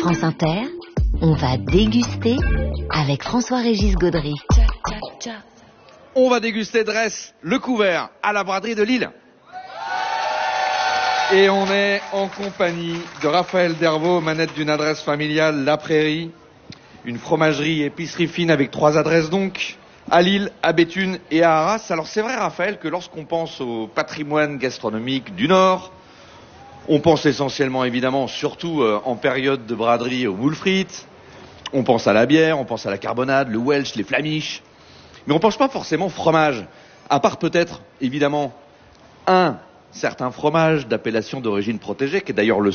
France Inter, on va déguster avec François-Régis Gaudry. On va déguster Dresse, le couvert, à la braderie de Lille. Et on est en compagnie de Raphaël Dervaux, manette d'une adresse familiale, La Prairie. Une fromagerie épicerie fine avec 3 adresses donc, à Lille, à Béthune et à Arras. Alors c'est vrai Raphaël que lorsqu'on pense au patrimoine gastronomique du Nord, on pense essentiellement évidemment, surtout en période de braderie, aux moules frites. On pense à la bière, on pense à la carbonade, le Welsh, les flamiches. Mais on pense pas forcément fromage, à part peut-être évidemment un certain fromage d'appellation d'origine protégée, qui est d'ailleurs le